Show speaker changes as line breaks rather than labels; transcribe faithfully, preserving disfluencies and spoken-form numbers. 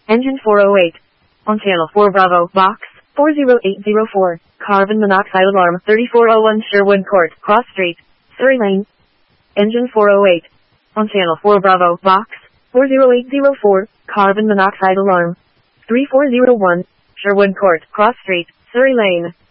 Engine four oh eight. On channel four Bravo, box four zero eight zero four. Carbon monoxide alarm thirty-four oh one Sherwood Court, Cross Street, Surrey Lane. Engine four oh eight. On channel four Bravo, box four zero eight zero four. Carbon monoxide alarm three four zero one. Sherwood Court, Cross Street, Surrey Lane.